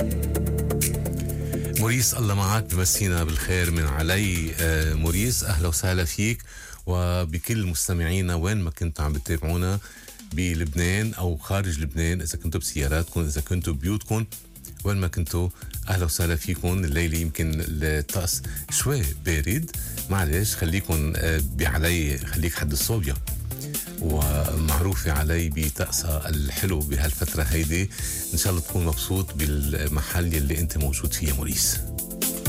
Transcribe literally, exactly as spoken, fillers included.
موريس الله معك، بمسينا بالخير من علي. آه موريس أهلا وسهلا فيك وبكل مستمعينا وين ما كنتوا عم بتتابعونا بلبنان أو خارج لبنان، إذا كنتوا بسياراتكم، إذا كنتوا ببيوتكم، وين ما كنتوا أهلا وسهلا فيكم. الليلة يمكن الطقس شوي بارد، معلش خليكم آه بعلي، خليك حد الصوبيا، ومعروفة علي بطقسها الحلو بهالفترة هيدي. إن شاء الله تكون مبسوط بالمحل يلي أنت موجود فيه موريس.